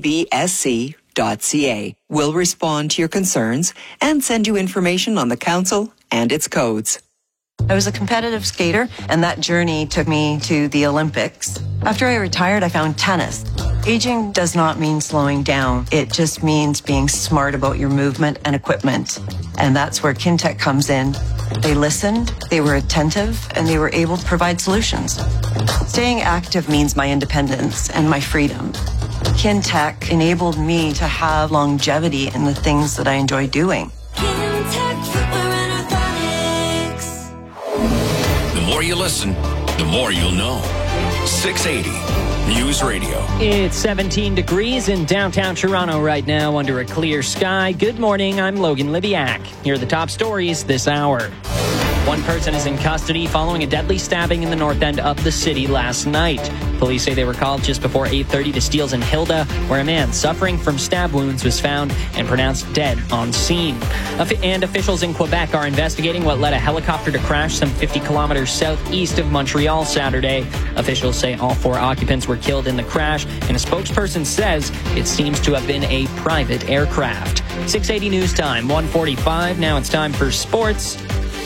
cbsc.ca. We'll respond to your concerns and send you information on the council and its codes. I was a competitive skater, and that journey took me to the Olympics. After I retired, I found tennis. Aging does not mean slowing down. It just means being smart about your movement and equipment. And that's where Kintec comes in. They listened, they were attentive, and they were able to provide solutions. Staying active means my independence and my freedom. Kintec enabled me to have longevity in the things that I enjoy doing. The more you listen, the more you'll know. 680 News Radio. It's 17 degrees in downtown Toronto right now under a clear sky. Good morning, I'm Logan Libiak. Here are the top stories this hour. One person is in custody following a deadly stabbing in the north end of the city last night. Police say they were called just before 8:30 to Steeles and Hilda, where a man suffering from stab wounds was found and pronounced dead on scene. And officials in Quebec are investigating what led a helicopter to crash some 50 kilometers southeast of Montreal Saturday. Officials say all 4 occupants were killed in the crash, and a spokesperson says it seems to have been a private aircraft. 680 news time, 1:45. Now it's time for sports.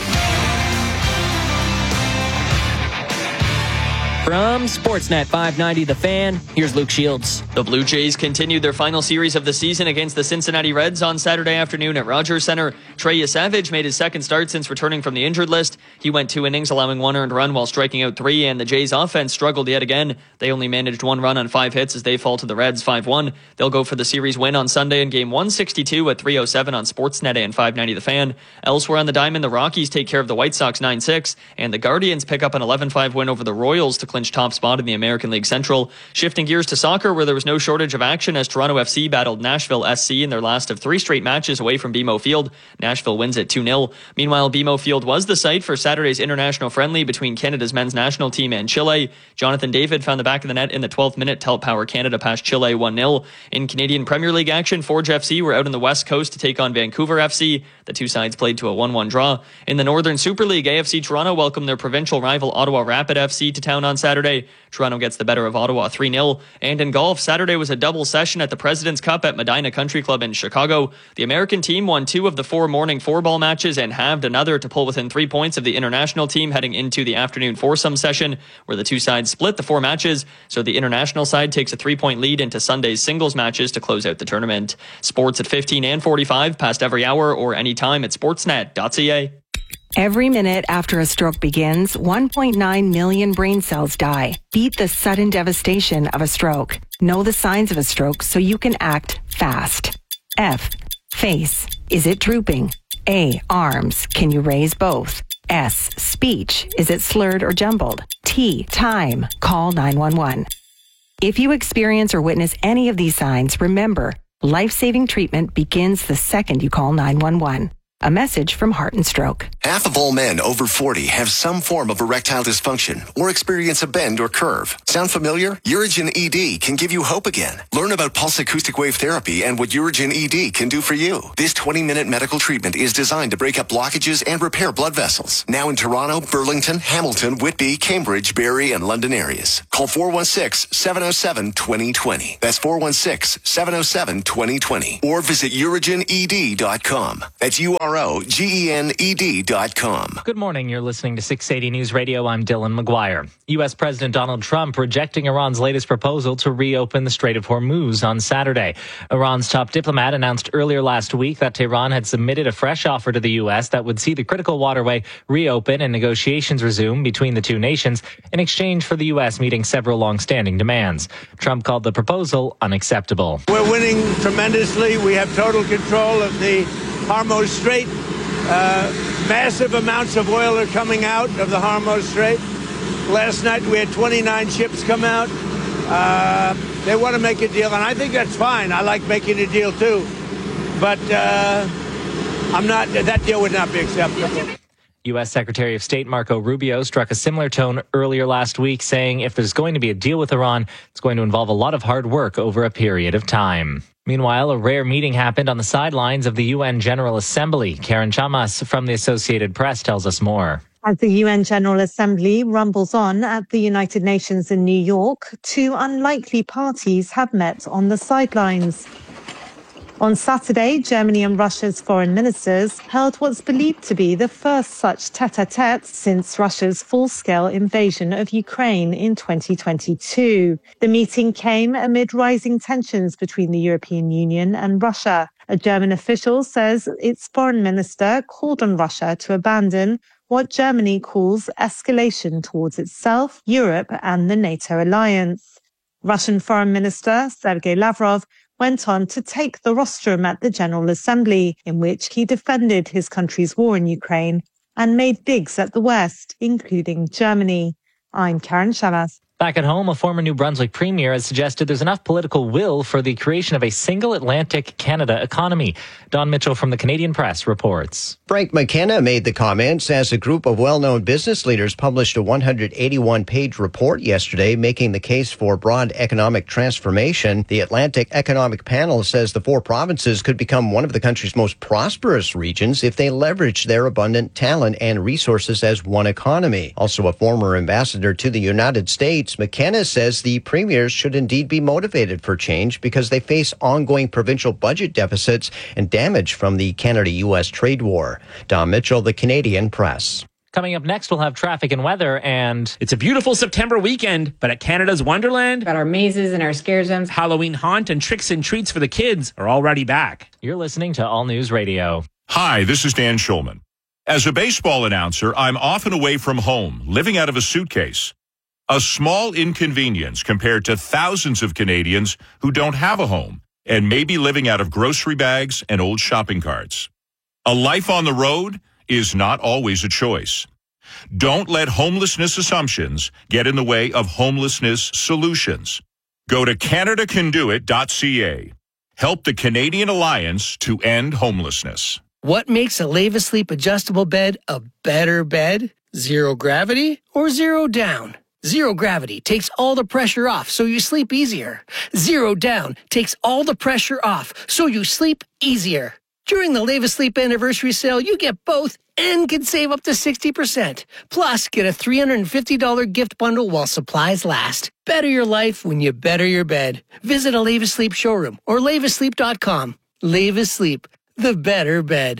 From Sportsnet 590 The Fan, here's Luke Shields. The Blue Jays continued their final series of the season against the Cincinnati Reds on Saturday afternoon at Rogers Center. Trey Yesavage made his second start since returning from the injured list. He went 2 innings, allowing 1 earned run while striking out 3, and the Jays' offense struggled yet again. They only managed 1 run on 5 hits as they fall to the Reds 5-1. They'll go for the series win on Sunday in Game 162 at 3:07 on Sportsnet and 590 The Fan. Elsewhere on the diamond, the Rockies take care of the White Sox 9-6, and the Guardians pick up an 11-5 win over the Royals to clinch top spot in the American League Central. Shifting gears to soccer, where there was no shortage of action as Toronto FC battled Nashville SC in their last of 3 straight matches away from BMO Field. Nashville wins at 2-0. Meanwhile, BMO Field was the site for Saturday's international friendly between Canada's men's national team and Chile. Jonathan David found the back of the net in the 12th minute to help power Canada past Chile 1-0. In Canadian Premier League action, Forge FC were out on the West Coast to take on Vancouver FC. The 2 sides played to a 1-1 draw. In the Northern Super League, AFC Toronto welcomed their provincial rival Ottawa Rapid FC to town on Saturday. Saturday. Toronto gets the better of Ottawa 3-0. And in golf, Saturday was a double session at the President's Cup at Medina Country Club in Chicago. The American team won 2 of the 4 morning 4-ball matches and halved another to pull within 3 points of the international team heading into the afternoon foursome session, where the two sides split the 4 matches. So the international side takes a 3-point lead into Sunday's singles matches to close out the tournament. Sports at 15 and 45, past every hour or anytime at sportsnet.ca. Every minute after a stroke begins, 1.9 million brain cells die. Beat the sudden devastation of a stroke. Know the signs of a stroke so you can act fast. F. Face. Is it drooping? A. Arms. Can you raise both? S. Speech. Is it slurred or jumbled? T. Time. Call 911. If you experience or witness any of these signs, remember, life-saving treatment begins the second you call 911. A message from Heart and Stroke. Half of all men over 40 have some form of erectile dysfunction or experience a bend or curve. Sound familiar? Urigen ED can give you hope again. Learn about pulse acoustic wave therapy and what Urigen ED can do for you. This 20-minute medical treatment is designed to break up blockages and repair blood vessels. Now in Toronto, Burlington, Hamilton, Whitby, Cambridge, Barrie, and London areas. Call 416-707-2020. That's 416-707-2020. Or visit urigened.com. That's UROGENED.com. Good morning. You're listening to 680 News Radio. I'm Dylan McGuire. U.S. President Donald Trump rejecting Iran's latest proposal to reopen the Strait of Hormuz on Saturday. Iran's top diplomat announced earlier last week that Tehran had submitted a fresh offer to the U.S. that would see the critical waterway reopen and negotiations resume between the two nations in exchange for the U.S. meeting several long-standing demands. Trump called the proposal unacceptable. We're winning tremendously. We have total control of the Hormuz Strait. Massive amounts of oil are coming out of the Hormuz Strait. Last night we had 29 ships come out. They want to make a deal, and I think that's fine. I like making a deal too. But that deal would not be acceptable. U.S. Secretary of State Marco Rubio struck a similar tone earlier last week, saying if there's going to be a deal with Iran, it's going to involve a lot of hard work over a period of time. Meanwhile, a rare meeting happened on the sidelines of the UN General Assembly. Karen Chamas from the Associated Press tells us more. As the UN General Assembly rumbles on at the United Nations in New York, 2 unlikely parties have met on the sidelines. On Saturday, Germany and Russia's foreign ministers held what's believed to be the first such tête-à-tête since Russia's full-scale invasion of Ukraine in 2022. The meeting came amid rising tensions between the European Union and Russia. A German official says its foreign minister called on Russia to abandon what Germany calls escalation towards itself, Europe, and the NATO alliance. Russian Foreign Minister Sergei Lavrov went on to take the rostrum at the General Assembly, in which he defended his country's war in Ukraine and made digs at the West, including Germany. I'm Karen Chamas. Back at home, a former New Brunswick premier has suggested there's enough political will for the creation of a single Atlantic Canada economy. Don Mitchell from the Canadian Press reports. Frank McKenna made the comments as a group of well-known business leaders published a 181-page report yesterday making the case for broad economic transformation. The Atlantic Economic Panel says the 4 provinces could become one of the country's most prosperous regions if they leverage their abundant talent and resources as one economy. Also a former ambassador to the United States, McKenna says the premiers should indeed be motivated for change because they face ongoing provincial budget deficits and damage from the Canada-U.S. trade war. Don Mitchell, the Canadian Press. Coming up next, we'll have traffic and weather, and it's a beautiful September weekend, but at Canada's Wonderland, got our mazes and our scare zones. Halloween haunt and tricks and treats for the kids are already back. You're listening to All News Radio. Hi, this is Dan Schulman. As a baseball announcer, I'm often away from home, living out of a suitcase. A small inconvenience compared to thousands of Canadians who don't have a home and may be living out of grocery bags and old shopping carts. A life on the road is not always a choice. Don't let homelessness assumptions get in the way of homelessness solutions. Go to CanadaCanDoIt.ca. Help the Canadian Alliance to end homelessness. What makes a Leva Sleep adjustable bed a better bed? Zero gravity or zero down? Zero gravity takes all the pressure off so you sleep easier. Zero down takes all the pressure off so you sleep easier. During the Lave Asleep anniversary sale, you get both and can save up to 60%. Plus, get a $350 gift bundle while supplies last. Better your life when you better your bed. Visit a Lave Asleep showroom or laveasleep.com. Lave Asleep, the better bed.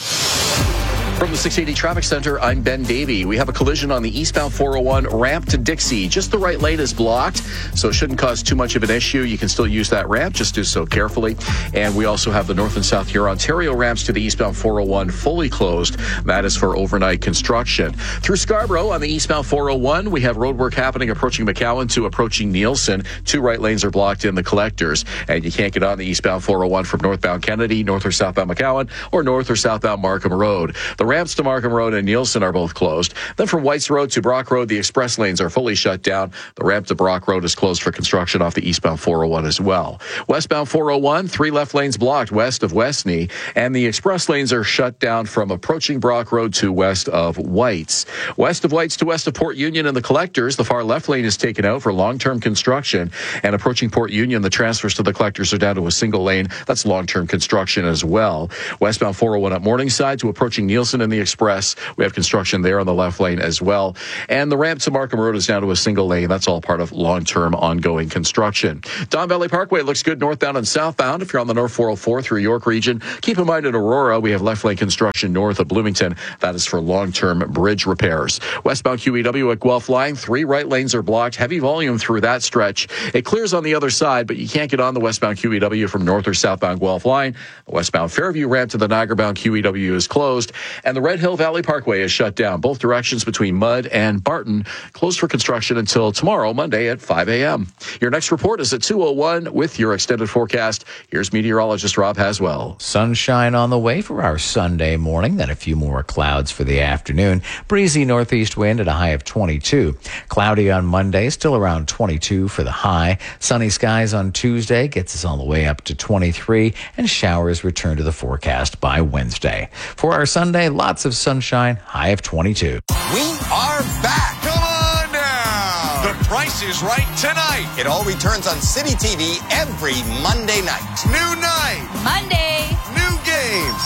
From the 680 Traffic Center, I'm Ben Davey. We have a collision on the eastbound 401 ramp to Dixie. Just the right lane is blocked, so it shouldn't cause too much of an issue. You can still use that ramp. Just do so carefully. And we also have the North and South Huron-Ontario ramps to the eastbound 401 fully closed. That is for overnight construction. Through Scarborough on the eastbound 401, we have roadwork happening approaching McCowan to approaching Nielsen. 2 right lanes are blocked in the collectors. And you can't get on the eastbound 401 from northbound Kennedy, north or southbound McCowan, or north or southbound Markham Road. The ramps to Markham Road and Nielsen are both closed. Then from Whites Road to Brock Road, the express lanes are fully shut down. The ramp to Brock Road is closed for construction off the eastbound 401 as well. Westbound 401, 3 left lanes blocked west of Westney, and the express lanes are shut down from approaching Brock Road to west of Whites. West of Whites to west of Port Union and the collectors, the far left lane is taken out for long-term construction. And approaching Port Union, the transfers to the collectors are down to a single lane. That's long-term construction as well. Westbound 401 at Morningside to approaching Nielsen and the express. We have construction there on the left lane as well. And the ramp to Markham Road is down to a single lane. That's all part of long-term ongoing construction. Don Valley Parkway looks good northbound and southbound. If you're on the North 404 through York region, keep in mind in Aurora, we have left lane construction north of Bloomington. That is for long-term bridge repairs. Westbound QEW at Guelph Line, 3 right lanes are blocked. Heavy volume through that stretch. It clears on the other side, but you can't get on the westbound QEW from north or southbound Guelph Line. The westbound Fairview ramp to the Niagara-bound QEW is closed, and the Red Hill Valley Parkway is shut down. Both directions between Mudd and Barton closed for construction until tomorrow, Monday at 5 a.m. Your next report is at 2:01 with your extended forecast. Here's meteorologist Rob Haswell. Sunshine on the way for our Sunday morning, then a few more clouds for the afternoon. Breezy northeast wind at a high of 22. Cloudy on Monday, still around 22 for the high. Sunny skies on Tuesday gets us all the way up to 23, and showers return to the forecast by Wednesday. For our Sunday, lots of sunshine, high of 22. We are back. Come on now. The Price is Right tonight. It all returns on City TV every Monday night. New night. Monday. New games.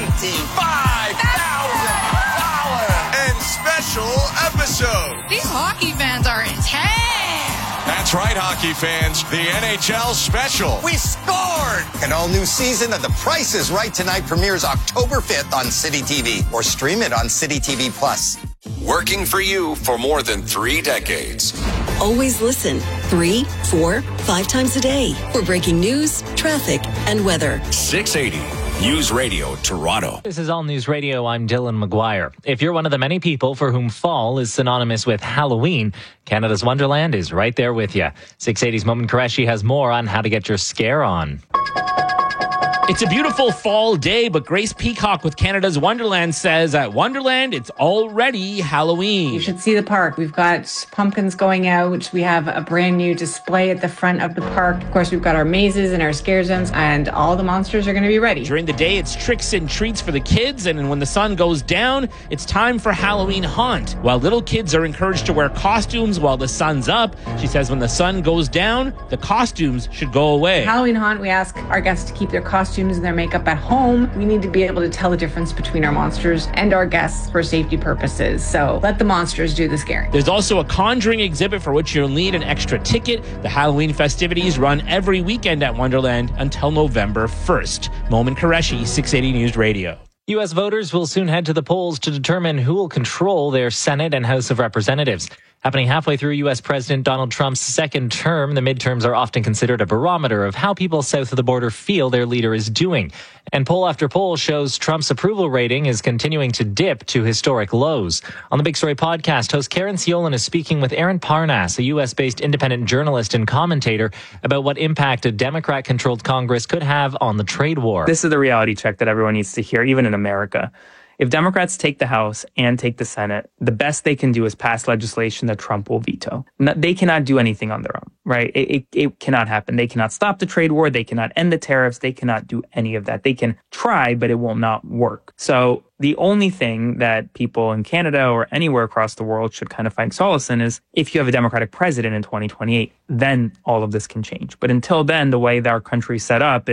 $25,000. And special episode. These hockey fans are intense. That's right, hockey fans. The NHL special. We scored! An all-new season of The Price is Right tonight premieres October 5th on City TV, or stream it on City TV Plus. Working for you for more than 3 decades. Always listen 3, 4, 5 times a day for breaking news, traffic, and weather. 680 News Radio Toronto. This is All News Radio. I'm Dylan McGuire. If you're one of the many people for whom fall is synonymous with Halloween, Canada's Wonderland is right there with you. 680's Momin Qureshi has more on how to get your scare on. It's a beautiful fall day, but Grace Peacock with Canada's Wonderland says at Wonderland, it's already Halloween. You should see the park. We've got pumpkins going out. We have a brand new display at the front of the park. Of course, we've got our mazes and our scare zones, and all the monsters are going to be ready. During the day, it's tricks and treats for the kids, and when the sun goes down, it's time for Halloween Haunt. While little kids are encouraged to wear costumes while the sun's up, she says when the sun goes down, the costumes should go away. Halloween Haunt, we ask our guests to keep their costumes and their makeup at home. We need to be able to tell the difference between our monsters and our guests for safety purposes. So let the monsters do the scaring. There's also a conjuring exhibit for which you'll need an extra ticket. The Halloween festivities run every weekend at Wonderland until November 1st. Momin Qureshi, 680 News Radio. U.S. voters will soon head to the polls to determine who will control their Senate and House of Representatives. Happening halfway through U.S. President Donald Trump's second term, the midterms are often considered a barometer of how people south of the border feel their leader is doing. And poll after poll shows Trump's approval rating is continuing to dip to historic lows. On the Big Story podcast, host Karen Siolan is speaking with Aaron Parnas, a U.S.-based independent journalist and commentator, about what impact a Democrat-controlled Congress could have on the trade war. This is the reality check that everyone needs to hear, even in America. If Democrats take the House and take the Senate, the best they can do is pass legislation that Trump will veto. They cannot do anything on their own, right? It cannot happen. They cannot stop the trade war. They cannot end the tariffs. They cannot do any of that. They can try, but it will not work. So the only thing that people in Canada or anywhere across the world should kind of find solace in is if you have a Democratic president in 2028, then all of this can change. But until then, the way that our country is set up is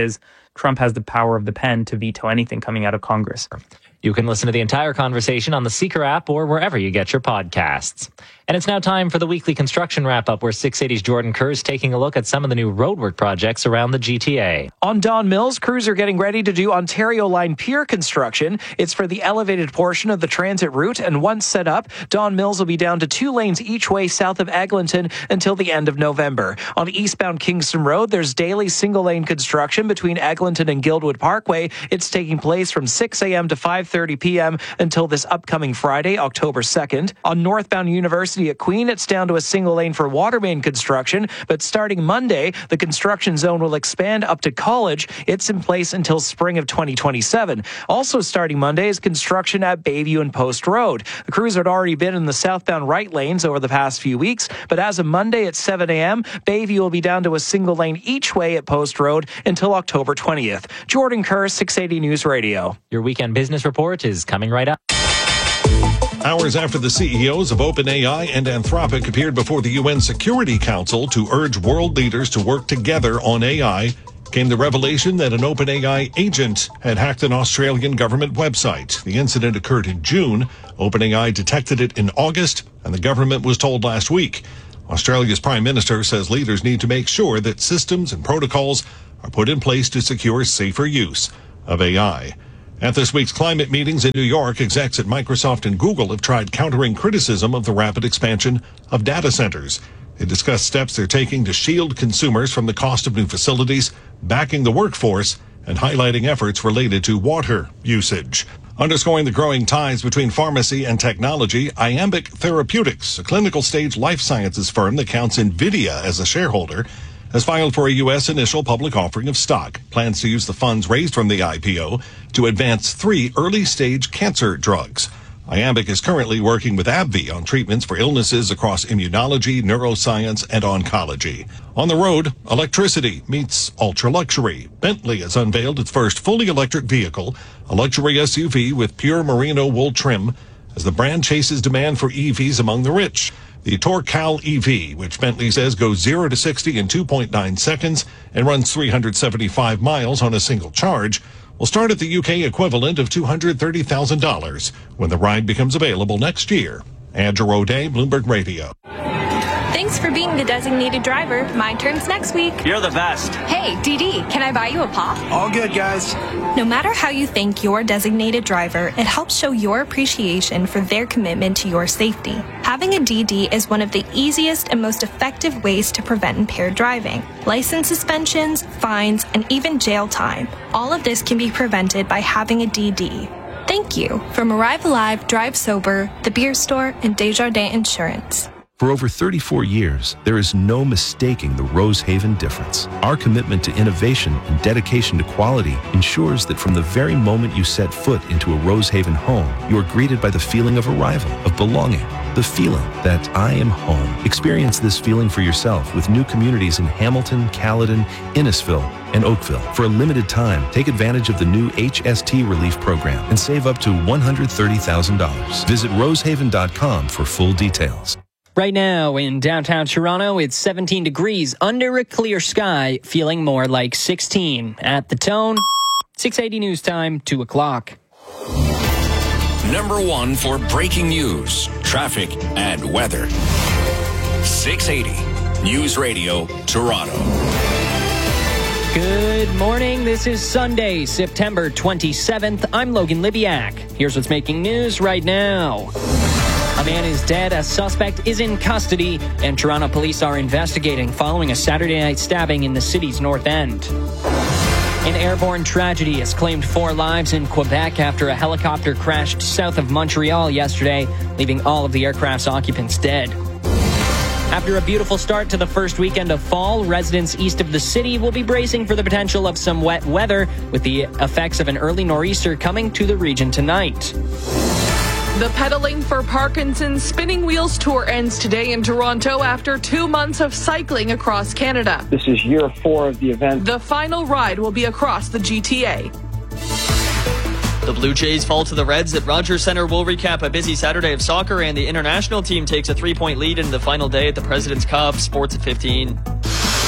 Trump has the power of the pen to veto anything coming out of Congress. You can listen to the entire conversation on the Seeker app or wherever you get your podcasts. And it's now time for the weekly construction wrap-up, where 680's Jordan Kerr is taking a look at some of the new roadwork projects around the GTA. On Don Mills, crews are getting ready to do Ontario Line Pier construction. It's for the elevated portion of the transit route, and once set up, Don Mills will be down to 2 lanes each way south of Eglinton until the end of November. On eastbound Kingston Road, there's daily single-lane construction between Eglinton and Guildwood Parkway. It's taking place from 6 a.m. to 5:30 p.m. until this upcoming Friday, October 2nd. On northbound University at Queen, it's down to a single lane for water main construction, but starting Monday, the construction zone will expand up to College. It's in place until spring of 2027. Also starting Monday is construction at Bayview and Post Road. The crews had already been in the southbound right lanes over the past few weeks, but as of Monday at 7 a.m., Bayview will be down to a single lane each way at Post Road until October 20th. Jordan Kerr, 680 News Radio. Your weekend business report is coming right up. Hours after the CEOs of OpenAI and Anthropic appeared before the UN Security Council to urge world leaders to work together on AI, came the revelation that an OpenAI agent had hacked an Australian government website. The incident occurred in June. OpenAI detected it in August, and the government was told last week. Australia's Prime Minister says leaders need to make sure that systems and protocols are put in place to secure safer use of AI. At this week's climate meetings in New York, execs at Microsoft and Google have tried countering criticism of the rapid expansion of data centers. They discussed steps they're taking to shield consumers from the cost of new facilities, backing the workforce, and highlighting efforts related to water usage. Underscoring the growing ties between pharmacy and technology, Iambic Therapeutics, a clinical stage life sciences firm that counts NVIDIA as a shareholder, has filed for a U.S. initial public offering of stock. Plans to use the funds raised from the IPO to advance 3 early-stage cancer drugs. Iambic is currently working with AbbVie on treatments for illnesses across immunology, neuroscience, and oncology. On the road, electricity meets ultra-luxury. Bentley has unveiled its first fully electric vehicle, a luxury SUV with pure merino wool trim, as the brand chases demand for EVs among the rich. The Tourcal EV, which Bentley says goes 0 to 60 in 2.9 seconds and runs 375 miles on a single charge, will start at the UK equivalent of $230,000 when the ride becomes available next year. Andrew O'Day, Bloomberg Radio. Thanks for being the designated driver. My turn's next week. You're the best. Hey, DD, can I buy you a pop? All good, guys. No matter how you thank your designated driver, it helps show your appreciation for their commitment to your safety. Having a DD is one of the easiest and most effective ways to prevent impaired driving. License suspensions, fines, and even jail time. All of this can be prevented by having a DD. Thank you. From Arrive Alive, Drive Sober, The Beer Store, and Desjardins Insurance. For over 34 years, there is no mistaking the Rosehaven difference. Our commitment to innovation and dedication to quality ensures that from the very moment you set foot into a Rosehaven home, you are greeted by the feeling of arrival, of belonging, the feeling that I am home. Experience this feeling for yourself with new communities in Hamilton, Caledon, Innisfil, and Oakville. For a limited time, take advantage of the new HST Relief Program and save up to $130,000. Visit rosehaven.com for full details. Right now in downtown Toronto, it's 17 degrees under a clear sky, feeling more like 16. At the Tone, 680 News Time, 2 o'clock. Number 1 for breaking news, traffic, and weather. 680 News Radio, Toronto. Good morning. This is Sunday, September 27th. I'm Logan Libyak. Here's what's making news right now. A man is dead, a suspect is in custody, and Toronto police are investigating following a Saturday night stabbing in the city's North End. An airborne tragedy has claimed 4 lives in Quebec after a helicopter crashed south of Montreal yesterday, leaving all of the aircraft's occupants dead. After a beautiful start to the first weekend of fall, residents east of the city will be bracing for the potential of some wet weather, with the effects of an early nor'easter coming to the region tonight. The Pedaling for Parkinson's Spinning Wheels Tour ends today in Toronto after 2 months of cycling across Canada. This is year 4 of the event. The final ride will be across the GTA. The Blue Jays fall to the Reds at Rogers Centre. We'll recap a busy Saturday of soccer, and the international team takes a 3-point lead in the final day at the President's Cup. Sports at 15.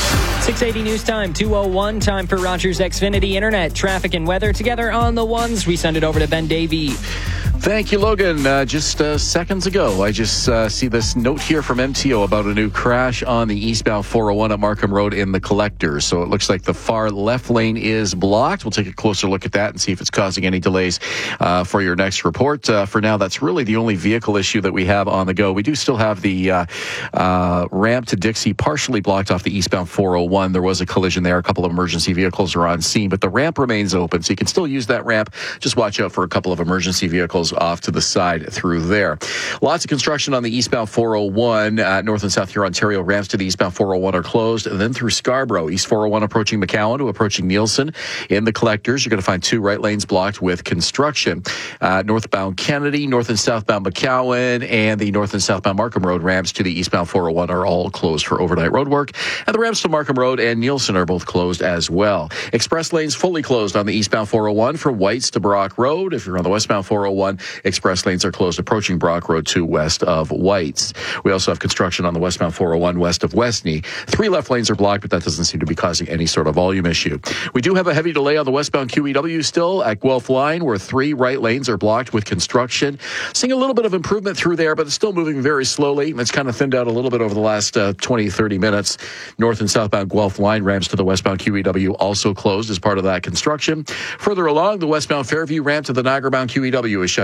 680 news time, 2:01. Time for Rogers Xfinity Internet. Traffic and weather together on the ones. We send it over to Ben Davey. Thank you, Logan. Just seconds ago, I just see this note here from MTO about a new crash on the eastbound 401 at Markham Road in the Collector. So it looks like the far left lane is blocked. We'll take a closer look at that and see if it's causing any delays for your next report. For now, that's really the only vehicle issue that we have on the go. We do still have the ramp to Dixie partially blocked off the eastbound 401. There was a collision there. A couple of emergency vehicles are on scene, but the ramp remains open, so you can still use that ramp. Just watch out for a couple of emergency vehicles off to the side through there. Lots of construction on the eastbound 401. North and South Huron, Ontario ramps to the eastbound 401 are closed. And then through Scarborough, East 401 approaching McCowan to approaching Nielsen. In the Collectors, you're going to find 2 right lanes blocked with construction. Northbound Kennedy, north and southbound McCowan, and the north and southbound Markham Road ramps to the eastbound 401 are all closed for overnight road work. And the ramps to Markham Road and Nielsen are both closed as well. Express lanes fully closed on the eastbound 401 from Whites to Brock Road. If you're on the westbound 401, express lanes are closed approaching Brock Road to west of Whites. We also have construction on the westbound 401 west of Westney. 3 left lanes are blocked, but that doesn't seem to be causing any sort of volume issue. We do have a heavy delay on the westbound QEW still at Guelph Line, where 3 right lanes are blocked with construction. Seeing a little bit of improvement through there, but it's still moving very slowly. It's kind of thinned out a little bit over the last 20, 30 minutes. North and southbound Guelph Line ramps to the westbound QEW also closed as part of that construction. Further along, the westbound Fairview ramp to the Niagara-bound QEW is shut